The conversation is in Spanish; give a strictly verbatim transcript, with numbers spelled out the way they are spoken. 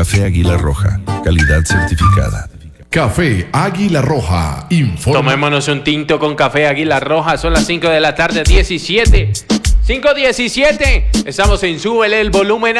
Café Águila Roja, calidad certificada. Café Águila Roja, informa. Tomémonos un tinto con Café Águila Roja. Son las cinco de la tarde, diecisiete. cinco diecisiete. Estamos en Súbele el volumen.